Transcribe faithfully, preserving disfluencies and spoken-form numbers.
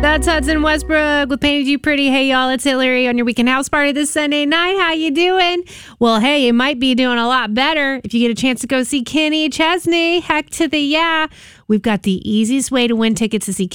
That's Hudson Westbrook with Painted You Pretty. Hey, y'all, it's Hillary on your weekend house party this Sunday night. How you doing? Well, hey, you might be doing a lot better if you get a chance to go see Kenny Chesney. Heck to the yeah. We've got the easiest way to win tickets to see